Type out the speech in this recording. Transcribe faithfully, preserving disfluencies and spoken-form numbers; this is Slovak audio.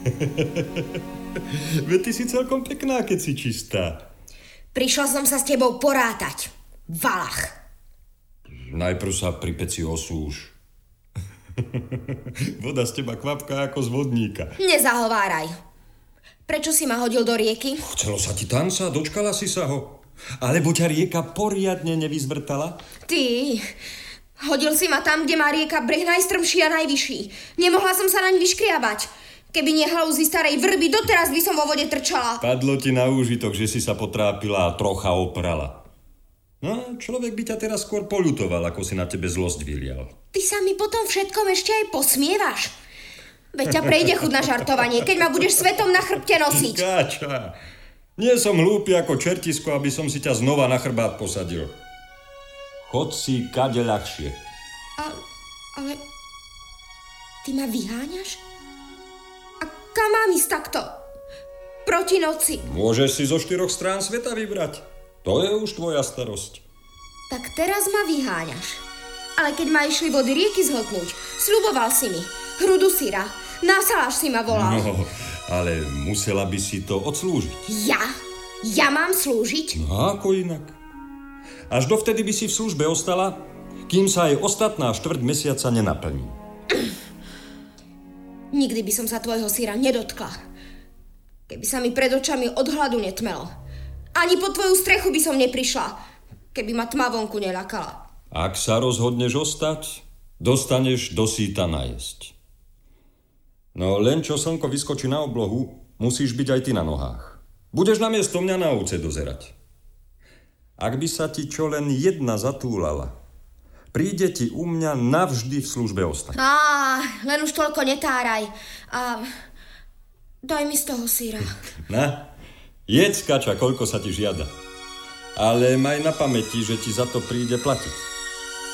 Veď ty si celkom pekná, keď si čistá. Prišla som sa s tebou porátať. Valach. Najprv sa pri peci osúš. Voda z teba kvapká ako z vodníka. Nezahováraj. Prečo si ma hodil do rieky? Chcelo sa ti tanca, dočkala si sa ho. Alebo ťa rieka poriadne nevyzvrtala? Ty... Hodil si ma tam, kde má rieka breh najstrmší a najvyšší. Nemohla som sa naň vyškriabať. Keby nie halúzy starej vrby, doteraz by som vo vode trčala. Padlo ti na úžitok, že si sa potrápila a trocha oprala. No, človek by ťa teraz skôr poľutoval, ako si na tebe zlosť vylial. Ty sa mi potom všetkom ešte aj posmievaš. Veď ťa prejde chuť na žartovanie, keď ma budeš svetom na chrbte nosiť. Káča, nie som hlúpy ako čertisko, aby som si ťa znova na chrbát posadil. Chod si kade ľahšie. Ale, ale... Ty ma vyháňaš? A kam mám ísť takto? Proti noci. Môžeš si zo štyroch strán sveta vybrať. To je už tvoja starosť. Tak teraz ma vyháňaš. Ale keď ma išli vody rieky zhltnúť, sľuboval si mi. Hrudu syra. Na saláš si ma volal. No, ale musela by si to odslúžiť. Ja? Ja mám slúžiť? No, ako inak. Až dovtedy by si v službe ostala, kým sa aj ostatná štvrť mesiaca nenaplní. Nikdy by som sa tvojho syra nedotkla. Keby sa mi pred očami od hladu netmelo. Ani po tvoju strechu by som neprišla, keby ma tma vonku neľakala. Ak sa rozhodneš ostať, dostaneš do síta najesť. No len čo slnko vyskočí na oblohu, musíš byť aj ty na nohách. Budeš namiesto mňa na ovce dozerať. Ak by sa ti čo len jedna zatúlala, príde ti u mňa navždy v službe ostať. Á, len už toľko netáraj. A daj mi z toho syra. Na, jedz, kača, koľko sa ti žiada. Ale maj na pamäti, že ti za to príde platiť.